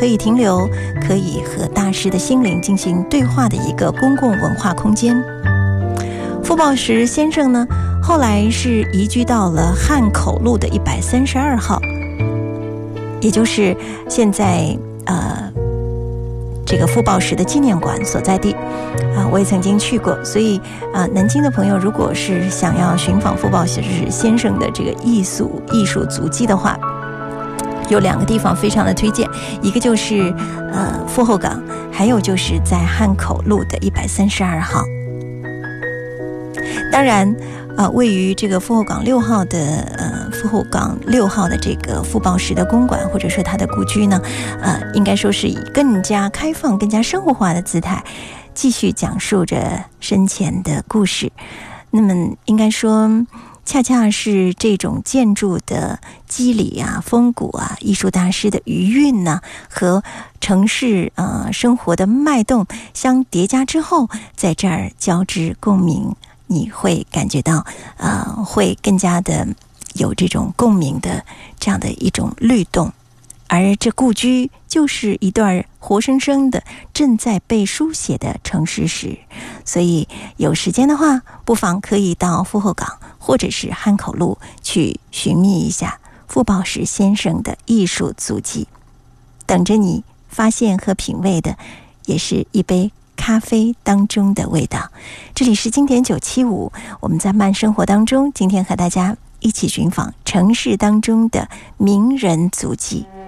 可以停留，可以和大师的心灵进行对话的一个公共文化空间。傅抱石先生呢，后来是移居到了汉口路的132号，也就是现在这个傅抱石的纪念馆所在地我也曾经去过，所以南京的朋友如果是想要寻访傅抱石先生的这个艺术足迹的话，有2个地方非常的推荐，一个就是傅后港，还有就是在汉口路的132号。当然位于这个傅后港6号的这个傅抱石的公馆，或者说他的故居呢，应该说是以更加开放、更加生活化的姿态，继续讲述着生前的故事。那么应该说，恰恰是这种建筑的肌理风骨艺术大师的余韵呢，和城市生活的脉动相叠加之后，在这儿交织共鸣，你会感觉到会更加的有这种共鸣的这样的一种律动。而这故居就是一段活生生的正在被书写的城市史，所以有时间的话，不妨可以到傅后港或者是汉口路去寻觅一下傅抱石先生的艺术足迹。等着你发现和品味的，也是一杯咖啡当中的味道。这里是经典975，我们在慢生活当中，今天和大家一起寻访城市当中的名人足迹。